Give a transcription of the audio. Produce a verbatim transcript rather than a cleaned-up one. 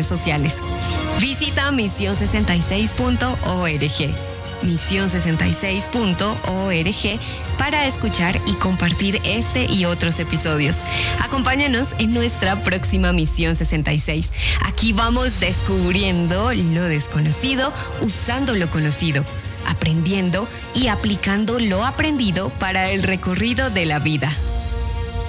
redes sociales. Visita misión sesenta y seis punto org. misión sesenta y seis punto org para escuchar y compartir este y otros episodios. Acompáñanos en nuestra próxima Misión sesenta y seis. Aquí vamos descubriendo lo desconocido, usando lo conocido, aprendiendo y aplicando lo aprendido para el recorrido de la vida.